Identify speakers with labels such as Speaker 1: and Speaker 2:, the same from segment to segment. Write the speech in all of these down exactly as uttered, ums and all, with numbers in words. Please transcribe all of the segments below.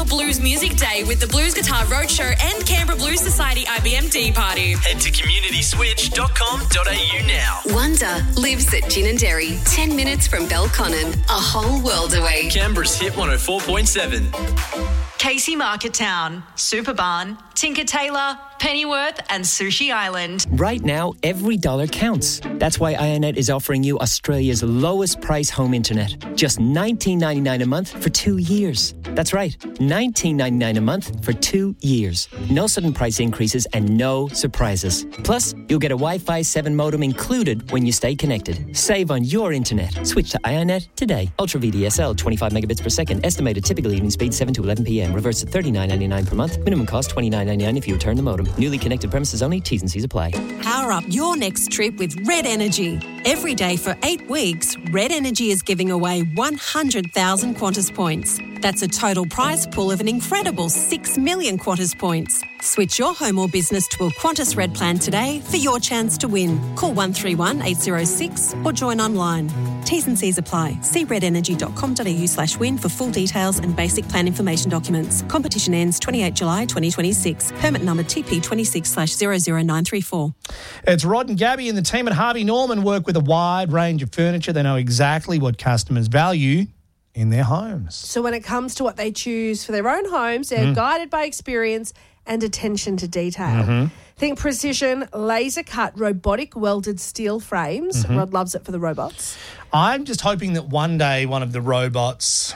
Speaker 1: your Blues Music Day with the Blues Guitar Roadshow and Canberra Blues Society I B M D Party.
Speaker 2: Head to community switch dot com dot a u now.
Speaker 3: Wonder lives at Gin and Dairy, ten minutes from Belconnen, a whole world away.
Speaker 2: Canberra's Hit one oh four point seven.
Speaker 4: Casey Market Town, Superbarn, Tinker Tailor, Pennyworth and Sushi Island.
Speaker 5: Right now, every dollar counts. That's why Ionet is offering you Australia's lowest price home internet. Just nineteen ninety-nine a month for two years. That's right, nineteen ninety-nine a month for two years. No sudden price increases and no surprises. Plus, you'll get a Wi-Fi seven modem included when you stay connected. Save on your internet. Switch to Ionet today. Ultra V D S L, twenty-five megabits per second. Estimated typical evening speed seven to eleven p.m. Reverse at thirty-nine ninety-nine per month. Minimum cost twenty-nine ninety-nine if you return the modem. Newly connected premises only. T's and C's apply.
Speaker 6: Power up your next trip with Red Energy. Every day for eight weeks, Red Energy is giving away one hundred thousand Qantas points. That's a total prize pool of an incredible six million Qantas points. Switch your home or business to a Qantas Red plan today for your chance to win. Call one three one eight zero six or join online. T's and C's apply. See red energy dot com dot a u slash win for full details and basic plan information documents. Competition ends twenty-eighth July twenty twenty-six. Permit number T P twenty-six slash zero zero nine three four.
Speaker 7: It's Rod and Gabby and the team at Harvey Norman work with a wide range of furniture. They know exactly what customers value in their homes.
Speaker 8: So when it comes to what they choose for their own homes, they're mm. guided by experience and attention to detail.
Speaker 7: Mm-hmm.
Speaker 8: Think precision, laser-cut, robotic welded steel frames.
Speaker 7: Mm-hmm.
Speaker 8: Rod loves it for the robots.
Speaker 7: I'm just hoping that one day one of the robots,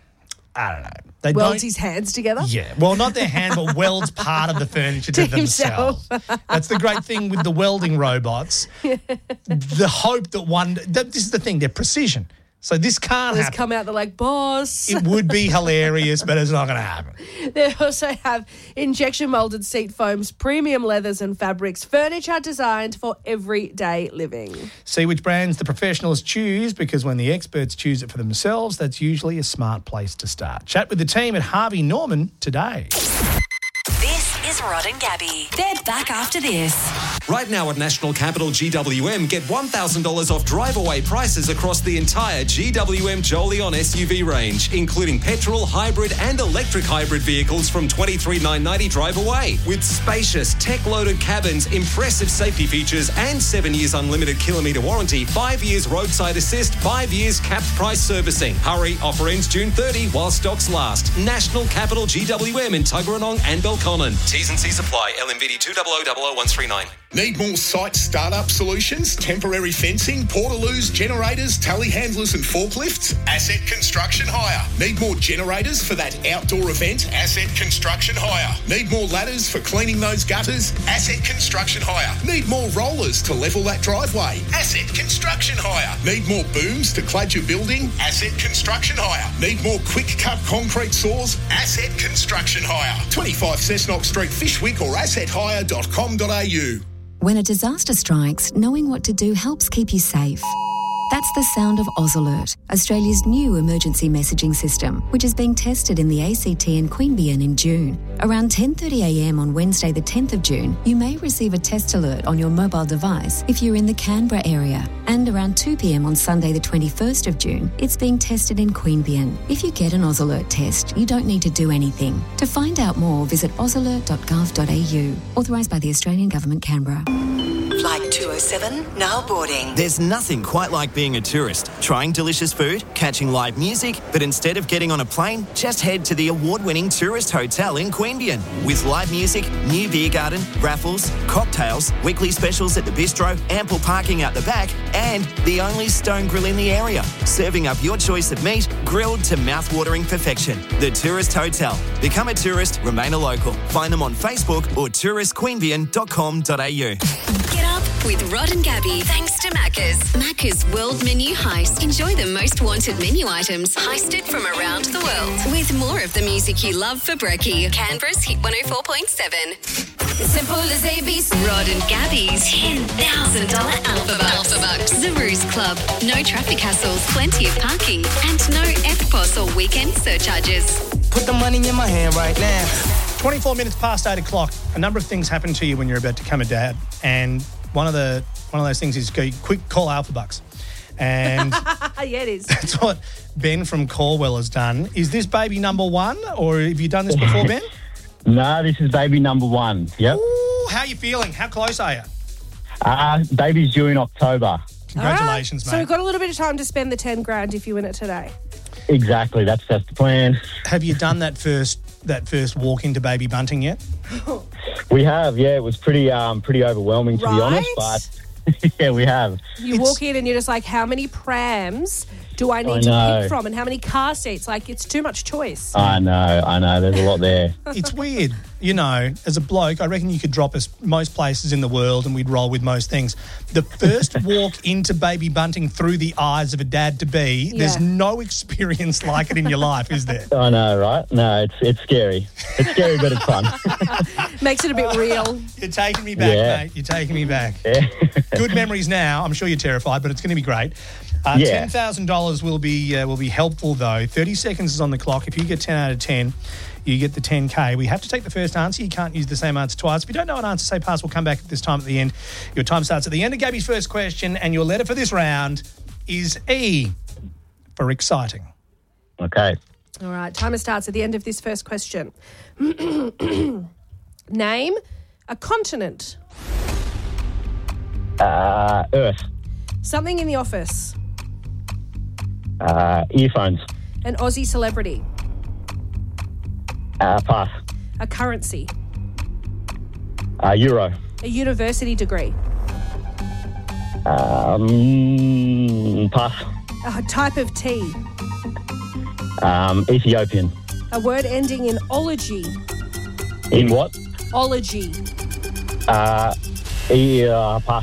Speaker 7: I don't know. They
Speaker 8: welds
Speaker 7: don't,
Speaker 8: his hands together?
Speaker 7: Yeah. Well, not their hand, but welds part of the furniture to,
Speaker 8: to
Speaker 7: themselves. That's the great thing with the welding robots. Yeah. The hope that one, that, this is the thing, they're precision. So this can't
Speaker 8: Let's
Speaker 7: happen.
Speaker 8: come out, they're like, boss.
Speaker 7: It would be hilarious, but it's not going to happen.
Speaker 8: They also have injection moulded seat foams, premium leathers and fabrics, furniture designed for everyday living.
Speaker 7: See which brands the professionals choose, because when the experts choose it for themselves, that's usually a smart place to start. Chat with the team at Harvey Norman today.
Speaker 3: This is Rod and Gabby. They're back after this.
Speaker 9: Right now at National Capital G W M, get one thousand dollars off drive-away prices across the entire G W M Jolion S U V range, including petrol, hybrid and electric hybrid vehicles from twenty-three thousand nine hundred ninety dollars drive away. With spacious, tech-loaded cabins, impressive safety features and seven years unlimited kilometre warranty, five years roadside assist, five years capped price servicing. Hurry, offer ends June thirtieth while stocks last. National Capital G W M in Tuggeranong and Belconnen. T's and C's apply. L M V D two zero zero zero zero one three nine.
Speaker 10: Need more site startup solutions, temporary fencing, portaloos, generators, telehandlers and forklifts? Asset Construction Hire. Need more generators for that outdoor event? Asset Construction Hire. Need more ladders for cleaning those gutters? Asset Construction Hire. Need more rollers to level that driveway? Asset Construction Hire. Need more booms to clad your building? Asset Construction Hire. Need more quick cut concrete saws? Asset Construction Hire. twenty-five Cessnock Street, Fishwick or asset hire dot com dot a u.
Speaker 11: When a disaster strikes, knowing what to do helps keep you safe. That's the sound of AusAlert, Australia's new emergency messaging system, which is being tested in the A C T and Queanbeyan in June. Around ten thirty a m on Wednesday the tenth of June, you may receive a test alert on your mobile device if you're in the Canberra area. And around two p m on Sunday the twenty-first of June, it's being tested in Queanbeyan. If you get an AusAlert test, you don't need to do anything. To find out more, visit aus alert dot gov dot a u. Authorised by the Australian Government, Canberra.
Speaker 3: Flight two oh seven, now boarding.
Speaker 12: There's nothing quite like being a tourist. Trying delicious food, catching live music, but instead of getting on a plane, just head to the award-winning Tourist Hotel in Queanbeyan. With live music, new beer garden, raffles, cocktails, weekly specials at the bistro, ample parking out the back, and the only stone grill in the area, serving up your choice of meat, grilled to mouth-watering perfection. The Tourist Hotel. Become a tourist, remain a local. Find them on Facebook or tourist queanbeyan dot com dot a u.
Speaker 3: Get up with Rod and Gabby, thanks to Macca's. Macca's World Menu Heist. Enjoy the most wanted menu items heisted from around the world. With more of the music you love for brekkie. Canberra's Hit one oh four point seven. Simple as A B C. Rod and Gabby's ten thousand dollars Alpha Bucks. Alpha Bucks. The Ruse Club. No traffic hassles, plenty of parking, and no F P O S or weekend surcharges.
Speaker 13: Put the money in my hand right now.
Speaker 7: twenty-four minutes past eight o'clock. A number of things happen to you when you're about to become a dad, and one of the one of those things is go quick call Alpha Bucks. And
Speaker 8: yeah, it is.
Speaker 7: that's what Ben from Corwell has done. Is this baby number one, or have you done this before, Ben?
Speaker 14: No, this is baby number one. Yep.
Speaker 7: Ooh, how are you feeling? How close are you?
Speaker 14: Uh, baby's due in October.
Speaker 7: Congratulations,
Speaker 8: All right.
Speaker 7: mate.
Speaker 8: So we've got a little bit of time to spend the ten grand if you win it today.
Speaker 14: Exactly. That's that's the plan.
Speaker 7: Have you done that first that first walk into Baby Bunting yet?
Speaker 14: We have. Yeah, it was pretty um pretty overwhelming to be honest, but yeah, we have.
Speaker 8: You walk in and you're just like, how many prams do I need
Speaker 14: I
Speaker 8: to
Speaker 14: know.
Speaker 8: pick from, and how many car seats? Like, it's too much choice.
Speaker 14: I know. I know. There's a lot there.
Speaker 7: It's weird. You know, as a bloke, I reckon you could drop us most places in the world and we'd roll with most things. The first walk into Baby Bunting through the eyes of a dad-to-be,
Speaker 8: Yeah.
Speaker 7: there's no experience like it in your life, is there?
Speaker 14: I know, right? No, it's it's scary. It's scary, but it's fun.
Speaker 8: Makes it a bit real.
Speaker 7: You're taking me back,
Speaker 14: Yeah.
Speaker 7: mate. You're taking me back.
Speaker 14: Yeah.
Speaker 7: Good memories now. I'm sure you're terrified, but it's going to be great. Uh,
Speaker 14: Yeah.
Speaker 7: ten thousand dollars will be uh, will be helpful, though. thirty seconds is on the clock. If you get ten out of ten, you get the ten K. We have to take the first answer. You can't use the same answer twice. If you don't know an answer, say pass. We'll come back at this time at the end. Your time starts at the end of Gabby's first question, and your letter for this round is E for exciting.
Speaker 14: Okay.
Speaker 8: All right, timer starts at the end of this first question. Name a continent.
Speaker 14: Uh, Earth.
Speaker 8: Something in the office.
Speaker 14: Uh, earphones.
Speaker 8: An Aussie celebrity.
Speaker 14: Uh, pass.
Speaker 8: A currency.
Speaker 14: Uh, Euro.
Speaker 8: A university degree.
Speaker 14: Um, pass.
Speaker 8: A type of tea.
Speaker 14: Um, Ethiopian.
Speaker 8: A word ending in ology.
Speaker 14: In what?
Speaker 8: Ology.
Speaker 14: Uh, e- uh pass.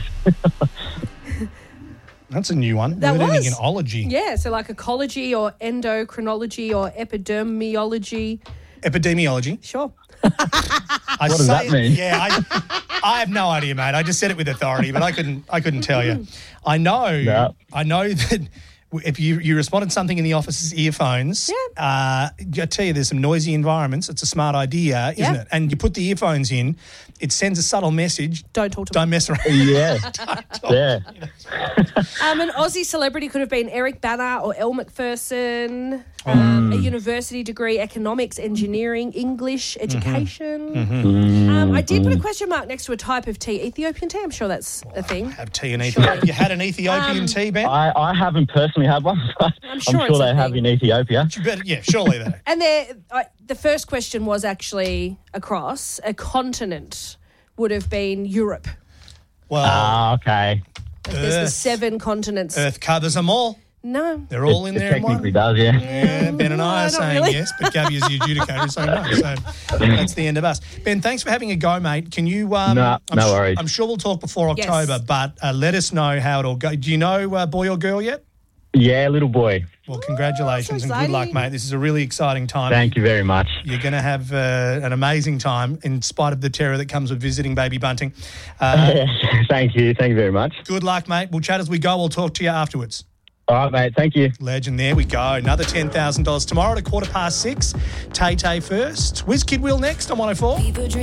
Speaker 7: That's a new one.
Speaker 8: That
Speaker 7: Word ending
Speaker 8: was.
Speaker 7: in ology.
Speaker 8: Yeah, so like ecology or endocrinology or epidermiology.
Speaker 7: Epidemiology.
Speaker 8: Sure.
Speaker 7: I
Speaker 14: What does that
Speaker 7: say-
Speaker 14: mean?
Speaker 7: Yeah, I, I have no idea, mate. I just said it with authority, but I couldn't. I couldn't tell you. I know.
Speaker 14: No.
Speaker 7: I know that if you you responded something in the office's earphones, yeah. uh, I tell you, there's some noisy environments. It's a smart idea, isn't
Speaker 8: Yeah.
Speaker 7: it? And you put the earphones in, it sends a subtle message.
Speaker 8: Don't talk to
Speaker 7: Don't mess around.
Speaker 14: Yeah. Yeah.
Speaker 8: Um, an Aussie celebrity could have been Eric Bana or Elle Macpherson. Um, A university degree, economics, engineering, English, education.
Speaker 7: Mm-hmm.
Speaker 8: Um, I did put a question mark next to a type of tea. Ethiopian tea, I'm sure that's a thing.
Speaker 7: Have tea in Ethiopia. You had an Ethiopian
Speaker 8: Um,
Speaker 7: tea, Ben?
Speaker 14: I, I haven't personally had one, but I'm
Speaker 8: sure
Speaker 14: sure,
Speaker 8: it's a
Speaker 14: they have
Speaker 8: thing.
Speaker 14: in Ethiopia.
Speaker 7: You better, yeah, surely they.
Speaker 8: And there, I, the first question was actually across. A continent would have been Europe.
Speaker 7: Well,
Speaker 14: Ah, okay.
Speaker 8: There's the
Speaker 7: Earth.
Speaker 8: seven continents.
Speaker 7: Earth covers them all.
Speaker 8: No.
Speaker 7: They're all
Speaker 14: It-
Speaker 7: in
Speaker 14: it
Speaker 7: there in one.
Speaker 14: technically does, yeah.
Speaker 7: Yeah, Ben and I are
Speaker 8: not
Speaker 7: saying
Speaker 8: really.
Speaker 7: yes, but Gabby is the adjudicator saying no. So that's the end of us. Ben, thanks for having a go, mate. Can you... Um,
Speaker 14: No,
Speaker 7: I'm
Speaker 14: no
Speaker 7: su-
Speaker 14: worries.
Speaker 7: I'm sure we'll talk before
Speaker 8: Yes.
Speaker 7: October, but uh, let us know how it all goes. Do you know uh, boy or girl yet?
Speaker 14: Yeah, little boy.
Speaker 7: Well, congratulations
Speaker 8: so
Speaker 7: and good luck,
Speaker 8: exciting.
Speaker 7: mate. This is a really exciting time.
Speaker 14: Thank you very much.
Speaker 7: You're going to have uh, an amazing time in spite of the terror that comes with visiting Baby Bunting. Uh,
Speaker 14: Thank you. Thank you very much.
Speaker 7: good luck, mate. We'll chat as we go. We'll talk to you afterwards.
Speaker 14: All right, mate. Thank you.
Speaker 7: Legend, there we go. Another ten thousand dollars tomorrow at a quarter past six. Tay Tay first. Whiz Kid Will next on one oh four.